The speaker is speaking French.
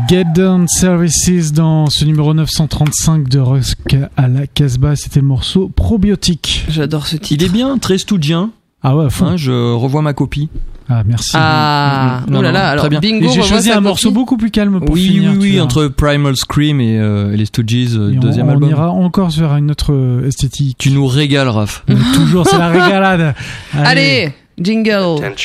Get Down Services dans ce numéro 935 de Rock à la Casbah. C'était le morceau Probiotique. J'adore ce titre. Il est bien, très stoudien. Ah ouais, fond. Je revois ma copie. Ah, merci. Ah, Non, oh là non, là, alors très bien. bingo. Et j'ai choisi un morceau beaucoup plus calme pour finir. Oui, entre Primal Scream et les Stooges, deuxième album. On ira encore vers une autre esthétique. Tu nous régales, Raph. Toujours, c'est la régalade. Allez, jingle. Attention.